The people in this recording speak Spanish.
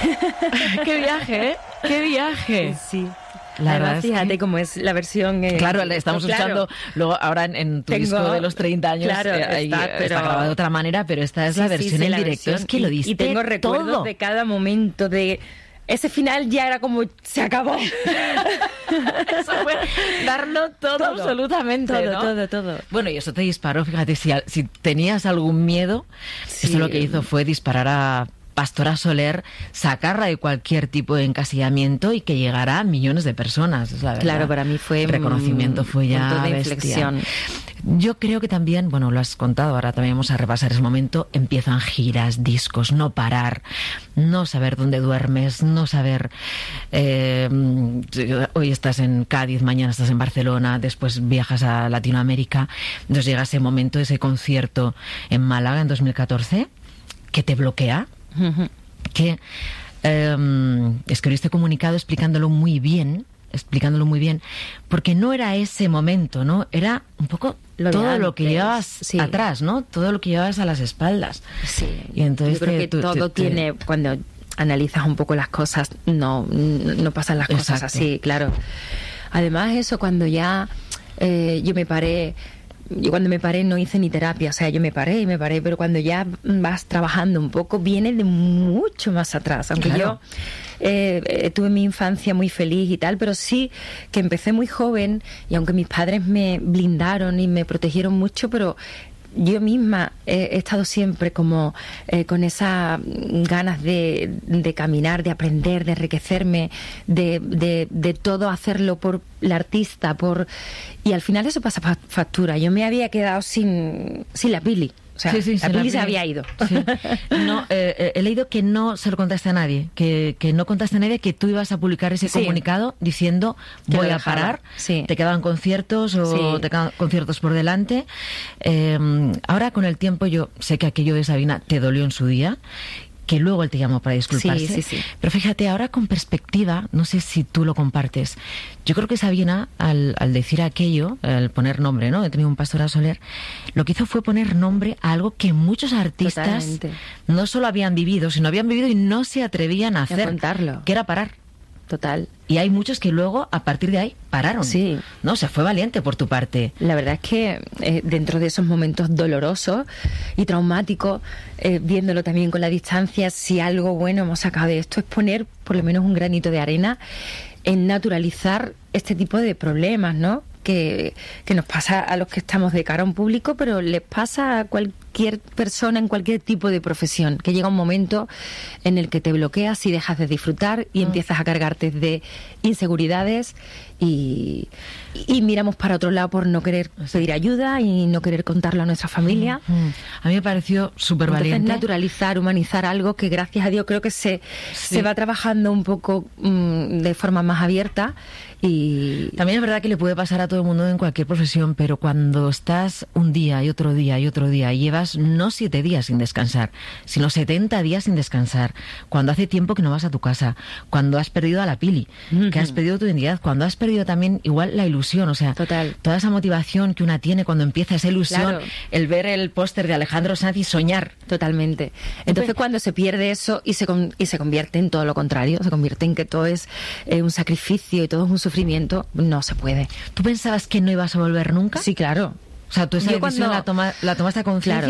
¡Qué viaje, eh! ¡Qué viaje! Sí. La Además, verdad fíjate es que... cómo es la versión... Claro, estamos escuchando luego ahora en tu disco de los 30 años, claro, está grabado de otra manera, pero esta es la versión en directo. Es que lo diste y tengo recuerdos todo. de cada momento de... Ese final ya era como, se acabó. Eso fue darlo todo absolutamente, ¿no? Todo. Bueno, y eso te disparó, fíjate, si tenías algún miedo, Sí. eso lo que hizo fue disparar a Pastora Soler, sacarla de cualquier tipo de encasillamiento y que llegara a millones de personas, es la verdad. Claro, para mí fue... El reconocimiento fue ya punto de bestia. inflexión. Yo creo que también, bueno, lo has contado, ahora también vamos a repasar ese momento, empiezan giras, discos, no parar, no saber dónde duermes, no saber... hoy estás en Cádiz, mañana estás en Barcelona, después viajas a Latinoamérica, entonces llega ese momento, ese concierto en Málaga en 2014, que te bloquea, que escribiste comunicado explicándolo muy bien, porque no era ese momento, ¿no? Era un poco todo lo que llevabas atrás, ¿no? Todo lo que llevabas a las espaldas. Sí. Y entonces yo creo que todo tiene, cuando analizas un poco las cosas, no pasan las cosas así, claro. Además eso, cuando ya yo cuando me paré no hice ni terapia, o sea, yo me paré, pero cuando ya vas trabajando un poco, viene de mucho más atrás, aunque claro. Yo tuve mi infancia muy feliz y tal, pero sí que empecé muy joven y aunque mis padres me blindaron y me protegieron mucho, pero yo misma he estado siempre como con esas ganas de caminar, de aprender, de enriquecerme, de todo hacerlo por la artista, y al final eso pasa factura. Yo me había quedado sin la Pili. O sea, la Pili se había ido. Sí. No, he leído que no se lo contaste a nadie, que no contaste a nadie que tú ibas a publicar ese comunicado diciendo voy a parar, te quedaban conciertos o te quedaban conciertos por delante. Ahora con el tiempo yo sé que aquello de Sabina te dolió en su día, que luego él te llamó para disculparse. Sí. Pero fíjate, ahora con perspectiva, no sé si tú lo compartes, yo creo que Sabina, al decir aquello, al poner nombre, ¿no? He tenido un Pastora Soler, lo que hizo fue poner nombre a algo que muchos artistas Totalmente. no solo habían vivido, sino habían vivido y no se atrevían a hacer, contarlo. Que era parar. Total. Y hay muchos que luego, a partir de ahí, pararon. Sí. No, o sea, fue valiente por tu parte. La verdad es que dentro de esos momentos dolorosos y traumáticos, viéndolo también con la distancia, si algo bueno hemos sacado de esto es poner por lo menos un granito de arena en naturalizar este tipo de problemas, ¿no? Que nos pasa a los que estamos de cara a un público, pero les pasa a cualquier persona en cualquier tipo de profesión, que llega un momento en el que te bloqueas y dejas de disfrutar y empiezas a cargarte de inseguridades y miramos para otro lado por no querer pedir ayuda y no querer contarlo a nuestra familia. A mí me pareció súper valiente. Entonces naturalizar, humanizar algo que gracias a Dios creo que se va trabajando un poco de forma más abierta. Y también es verdad que le puede pasar a todo el mundo en cualquier profesión, pero cuando estás un día y otro día y otro día y llevas no 7 días sin descansar, sino 70 días sin descansar, cuando hace tiempo que no vas a tu casa, cuando has perdido a la Pili, que has perdido tu identidad, cuando has perdido también igual la ilusión, o sea, total, toda esa motivación que una tiene cuando empieza esa ilusión, claro, el ver el póster de Alejandro Sanz y soñar. Totalmente. Entonces cuando se pierde eso y se convierte en todo lo contrario, se convierte en que todo es un sacrificio y todo es un sufrimiento, no se puede. ¿Tú pensabas que no ibas a volver nunca? Sí, claro. O sea, tú esa decisión la tomaste a conciencia. Claro.